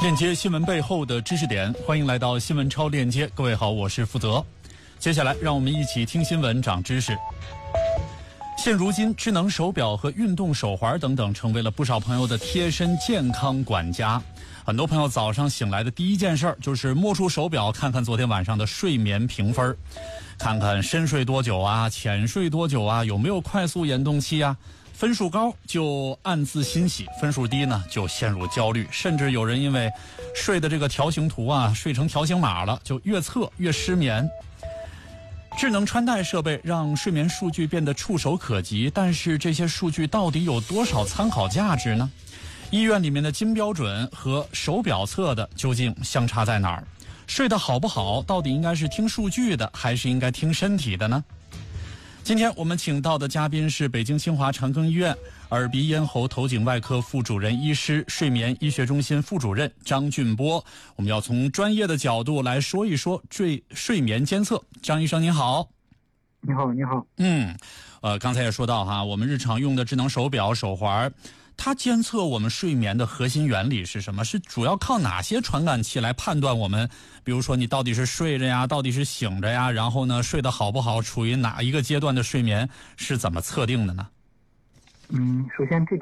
链接新闻背后的知识点，欢迎来到新闻超链接。各位好，我是负责。接下来让我们一起听新闻长知识。现如今，智能手表和运动手环等等成为了不少朋友的贴身健康管家。很多朋友早上醒来的第一件事就是摸出手表，看看昨天晚上的睡眠评分，看看深睡多久啊，浅睡多久啊，有没有快速眼动期啊。分数高就暗自欣喜，分数低呢就陷入焦虑，甚至有人因为睡的这个条形图啊睡成条形码了，就越测越失眠。智能穿戴设备让睡眠数据变得触手可及，但是这些数据到底有多少参考价值呢？医院里面的金标准和手表测的究竟相差在哪儿？睡得好不好到底应该是听数据的，还是应该听身体的呢？今天我们请到的嘉宾是北京清华长庚医院耳鼻咽喉头颈外科副主任医师、睡眠医学中心副主任张俊波。我们要从专业的角度来说一说睡眠监测。张医生您好。 你好，你好。 刚才也说到哈，我们日常用的智能手表、手环，它监测我们睡眠的核心原理是什么？是主要靠哪些传感器来判断我们，比如说你到底是睡着呀，到底是醒着呀，然后呢睡得好不好，处于哪一个阶段的睡眠，是怎么测定的呢？ 首先